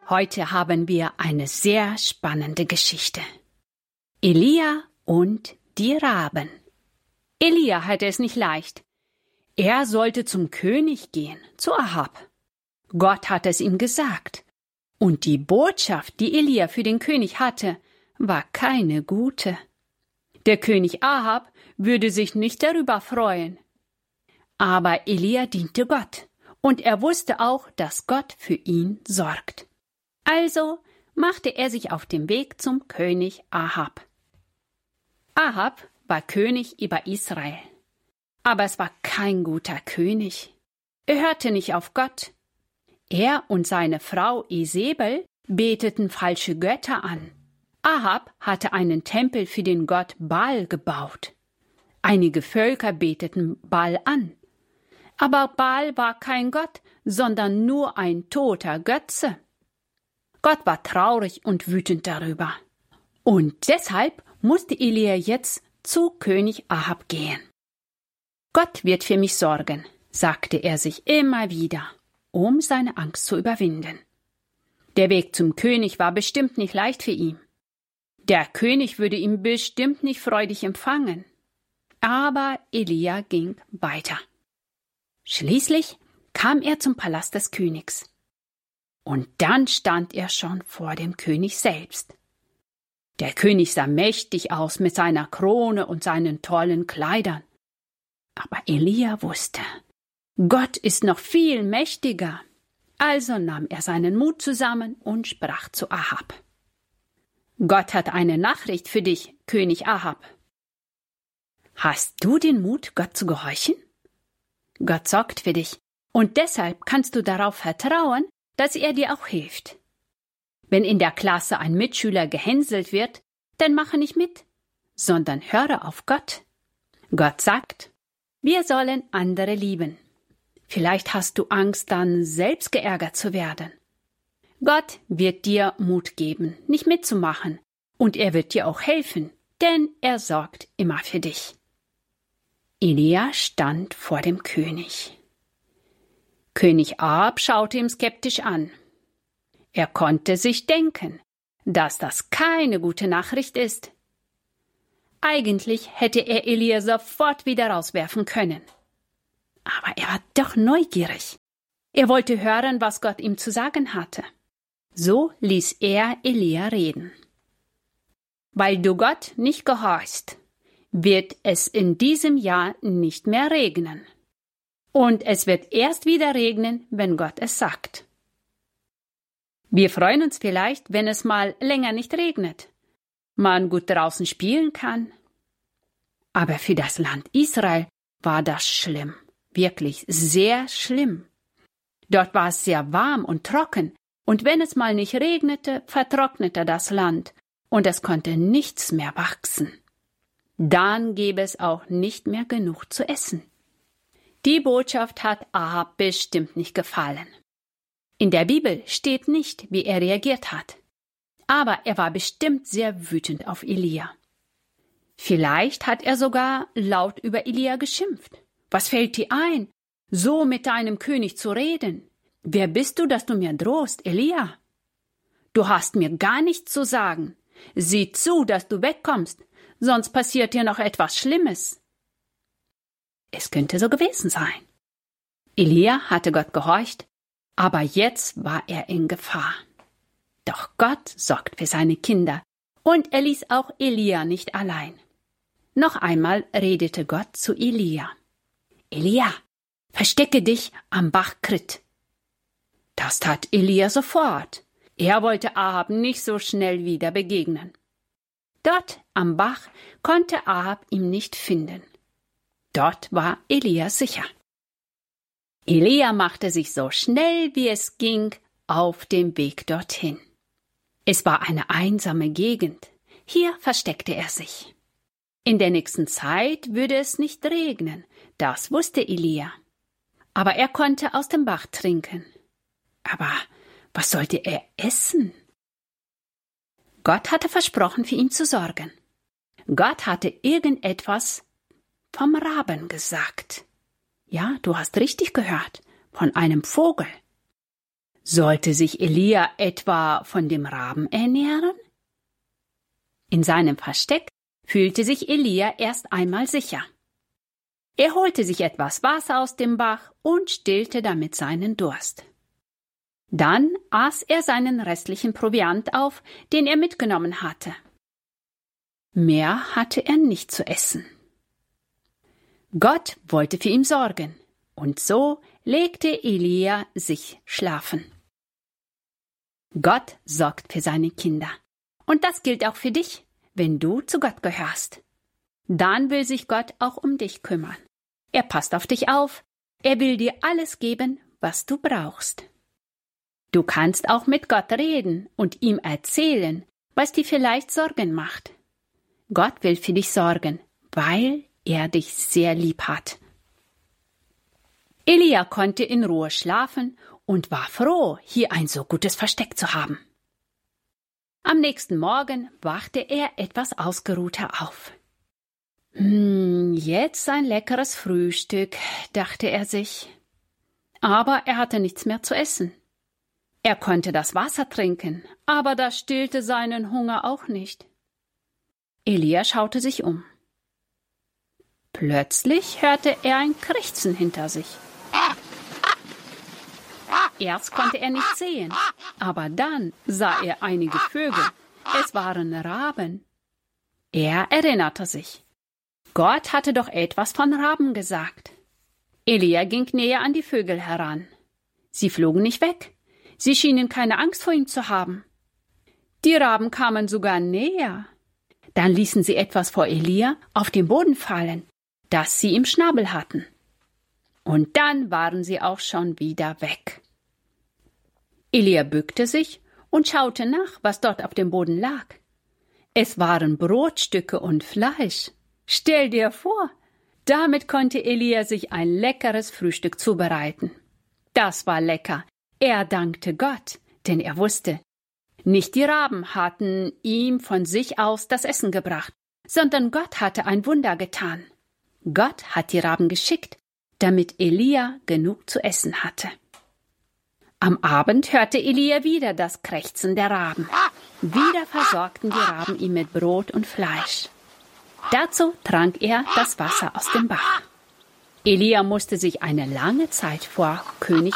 Heute haben wir eine sehr spannende Geschichte. Elia und die Raben. Elia hatte es nicht leicht. Er sollte zum König gehen, zu Ahab. Gott hatte es ihm gesagt. Und die Botschaft, die Elia für den König hatte, war keine gute. Der König Ahab würde sich nicht darüber freuen. Aber Elia diente Gott, und er wusste auch, dass Gott für ihn sorgt. Also machte er sich auf den Weg zum König Ahab. Ahab war König über Israel. Aber es war kein guter König. Er hörte nicht auf Gott. Er und seine Frau Isebel beteten falsche Götter an. Ahab hatte einen Tempel für den Gott Baal gebaut. Einige Völker beteten Baal an. Aber Baal war kein Gott, sondern nur ein toter Götze. Gott war traurig und wütend darüber. Und deshalb musste Elia jetzt zu König Ahab gehen. Gott wird für mich sorgen, sagte er sich immer wieder, um seine Angst zu überwinden. Der Weg zum König war bestimmt nicht leicht für ihn. Der König würde ihn bestimmt nicht freudig empfangen. Aber Elia ging weiter. Schließlich kam er zum Palast des Königs. Und dann stand er schon vor dem König selbst. Der König sah mächtig aus mit seiner Krone und seinen tollen Kleidern. Aber Elia wusste, Gott ist noch viel mächtiger. Also nahm er seinen Mut zusammen und sprach zu Ahab. Gott hat eine Nachricht für dich, König Ahab. Hast du den Mut, Gott zu gehorchen? Gott sorgt für dich, und deshalb kannst du darauf vertrauen, dass er dir auch hilft. Wenn in der Klasse ein Mitschüler gehänselt wird, dann mache nicht mit, sondern höre auf Gott. Gott sagt, wir sollen andere lieben. Vielleicht hast du Angst, dann selbst geärgert zu werden. Gott wird dir Mut geben, nicht mitzumachen, und er wird dir auch helfen, denn er sorgt immer für dich. Elia stand vor dem König. König Ahab schaute ihn skeptisch an. Er konnte sich denken, dass das keine gute Nachricht ist. Eigentlich hätte er Elia sofort wieder rauswerfen können. Aber er war doch neugierig. Er wollte hören, was Gott ihm zu sagen hatte. So ließ er Elia reden. Weil du Gott nicht gehorchst, wird es in diesem Jahr nicht mehr regnen. Und es wird erst wieder regnen, wenn Gott es sagt. Wir freuen uns vielleicht, wenn es mal länger nicht regnet, man gut draußen spielen kann. Aber für das Land Israel war das schlimm, wirklich sehr schlimm. Dort war es sehr warm und trocken, und wenn es mal nicht regnete, vertrocknete das Land, und es konnte nichts mehr wachsen. Dann gäbe es auch nicht mehr genug zu essen. Die Botschaft hat Ahab bestimmt nicht gefallen. In der Bibel steht nicht, wie er reagiert hat. Aber er war bestimmt sehr wütend auf Elia. Vielleicht hat er sogar laut über Elia geschimpft. Was fällt dir ein, so mit deinem König zu reden? Wer bist du, dass du mir drohst, Elia? Du hast mir gar nichts zu sagen. Sieh zu, dass du wegkommst, sonst passiert dir noch etwas Schlimmes. Es könnte so gewesen sein. Elia hatte Gott gehorcht, aber jetzt war er in Gefahr. Doch Gott sorgt für seine Kinder, und er ließ auch Elia nicht allein. Noch einmal redete Gott zu Elia. Elia, verstecke dich am Bach Krit. Das tat Elia sofort. Er wollte Ahab nicht so schnell wieder begegnen. Dort am Bach konnte Ahab ihn nicht finden. Dort war Elia sicher. Elia machte sich so schnell wie es ging auf dem Weg dorthin. Es war eine einsame Gegend. Hier versteckte er sich. In der nächsten Zeit würde es nicht regnen, das wusste Elia. Aber er konnte aus dem Bach trinken. Aber was sollte er essen? Gott hatte versprochen, für ihn zu sorgen. Gott hatte irgendetwas vom Raben gesagt. Ja, du hast richtig gehört, von einem Vogel. Sollte sich Elia etwa von dem Raben ernähren? In seinem Versteck fühlte sich Elia erst einmal sicher. Er holte sich etwas Wasser aus dem Bach und stillte damit seinen Durst. Dann aß er seinen restlichen Proviant auf, den er mitgenommen hatte. Mehr hatte er nicht zu essen. Gott wollte für ihn sorgen, und so legte Elia sich schlafen. Gott sorgt für seine Kinder. Und das gilt auch für dich, wenn du zu Gott gehörst. Dann will sich Gott auch um dich kümmern. Er passt auf dich auf. Er will dir alles geben, was du brauchst. Du kannst auch mit Gott reden und ihm erzählen, was dir vielleicht Sorgen macht. Gott will für dich sorgen, weil er dich sehr lieb hat. Elia konnte in Ruhe schlafen und war froh, hier ein so gutes Versteck zu haben. Am nächsten Morgen wachte er etwas ausgeruhter auf. Jetzt ein leckeres Frühstück, dachte er sich. Aber er hatte nichts mehr zu essen. Er konnte das Wasser trinken, aber das stillte seinen Hunger auch nicht. Elia schaute sich um. Plötzlich hörte er ein Krächzen hinter sich. Erst konnte er nicht sehen, aber dann sah er einige Vögel. Es waren Raben. Er erinnerte sich. Gott hatte doch etwas von Raben gesagt. Elia ging näher an die Vögel heran. Sie flogen nicht weg. Sie schienen keine Angst vor ihm zu haben. Die Raben kamen sogar näher. Dann ließen sie etwas vor Elia auf den Boden fallen, das sie im Schnabel hatten. Und dann waren sie auch schon wieder weg. Elia bückte sich und schaute nach, was dort auf dem Boden lag. Es waren Brotstücke und Fleisch. Stell dir vor, damit konnte Elia sich ein leckeres Frühstück zubereiten. Das war lecker. Er dankte Gott, denn er wusste, nicht die Raben hatten ihm von sich aus das Essen gebracht, sondern Gott hatte ein Wunder getan. Gott hat die Raben geschickt, damit Elia genug zu essen hatte. Am Abend hörte Elia wieder das Krächzen der Raben. Wieder versorgten die Raben ihn mit Brot und Fleisch. Dazu trank er das Wasser aus dem Bach. Elia musste sich eine lange Zeit vor König